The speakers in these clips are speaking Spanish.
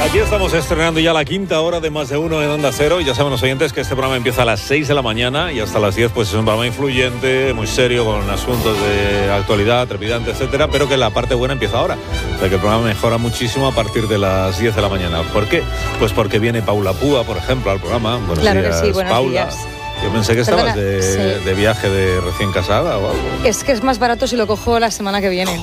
Aquí estamos estrenando ya la quinta hora de Más de Uno en Onda Cero. Y ya saben los oyentes que este programa empieza a las 6 de la mañana y hasta las 10 pues es un programa influyente, muy serio, con asuntos de actualidad, trepidante, etcétera, pero que la parte buena empieza ahora. O sea que el programa mejora muchísimo a partir de las 10 de la mañana. ¿Por qué? Pues porque viene Paula Púa, por ejemplo, al programa. Buenos claro días, que sí, buenos Paula. días. Yo pensé que estabas de viaje de recién casada o algo. Es que es más barato si lo cojo la semana que viene.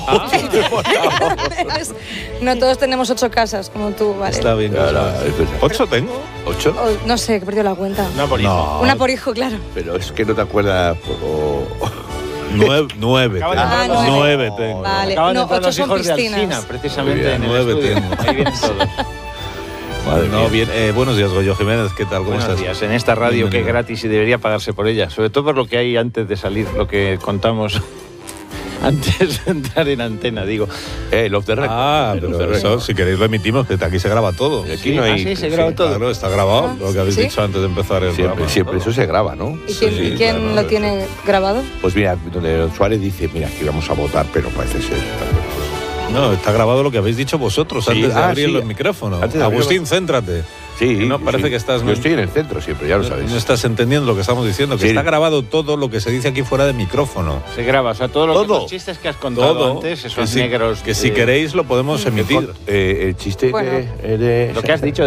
No todos tenemos 8 casas como tú, ¿vale? Está bien. ¿8 tengo? ¿8? No sé, que he perdido la cuenta. Una por hijo. No. Una por hijo, claro. Pero es que no te acuerdas. 9 tengo. Ah, 9 tengo. Vale. Acaban de No, entrar 8 los son hijos de piscinas. Alsina, precisamente Muy bien, en el 9 estudio. tengo. Ahí vienen todos. Madre no, bien. Buenos días, Goyo Jiménez. ¿Qué tal? ¿Cómo Buenos estás? días. En esta radio que es gratis y debería pagarse por ella. Sobre todo por lo que hay antes de salir, lo que contamos antes de entrar en antena, digo. El off the record. Pero eso, si queréis lo emitimos, que aquí se graba todo. Aquí no hay. Sí, se graba todo. Claro, está grabado, lo que habéis ¿Sí? dicho antes de empezar el programa. Siempre eso se graba, ¿no? ¿Y quién claro, lo tiene grabado? Pues mira, donde Suárez dice, mira, que íbamos a votar, pero parece ser. No, está grabado lo que habéis dicho vosotros Sí, antes de abrir sí. los micrófonos. Antes de abrir Agustín, céntrate. Sí, No, parece sí. que estás... Yo estoy en el centro siempre, ya lo sabéis. No estás entendiendo lo que estamos diciendo, que Sí. está grabado todo lo que se dice aquí fuera de micrófono. Se graba, o sea, todo lo que Todo. los chistes que has contado Todo. antes, Que esos si, negros. que si queréis lo podemos emitir. El chiste Bueno. de Lo que has dicho